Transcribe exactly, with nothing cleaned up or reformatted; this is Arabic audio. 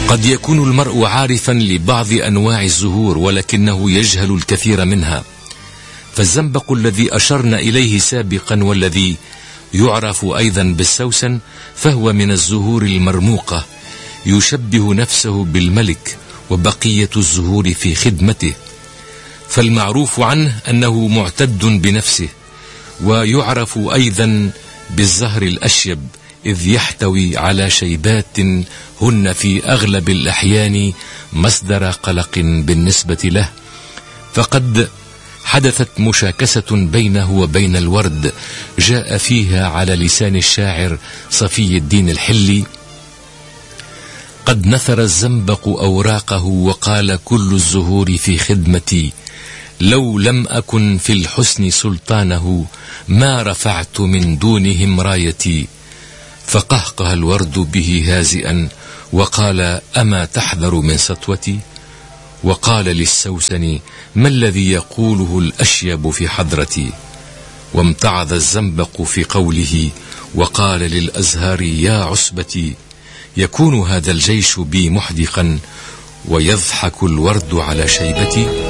قد يكون المرء عارفا لبعض أنواع الزهور ولكنه يجهل الكثير منها. فالزنبق الذي أشرنا إليه سابقا والذي يعرف أيضا بالسوسن فهو من الزهور المرموقة، يشبه نفسه بالملك وبقية الزهور في خدمته، فالمعروف عنه أنه معتد بنفسه. ويعرف أيضا بالزهر الأشيب إذ يحتوي على شيبات هن في أغلب الأحيان مصدر قلق بالنسبة له. فقد حدثت مشاكسة بينه وبين الورد جاء فيها على لسان الشاعر صفي الدين الحلي: قد نثر الزنبق أوراقه وقال كل الزهور في خدمتي، لو لم أكن في الحسن سلطانه ما رفعت من دونهم رايتي. فقهقه الورد به هازئا وقال: أما تحذر من سطوتي؟ وقال للسوسن: ما الذي يقوله الأشيب في حضرتي؟ وامتعض الزنبق في قوله وقال للأزهار: يا عصبتي، يكون هذا الجيش بي محدقا ويضحك الورد على شيبتي.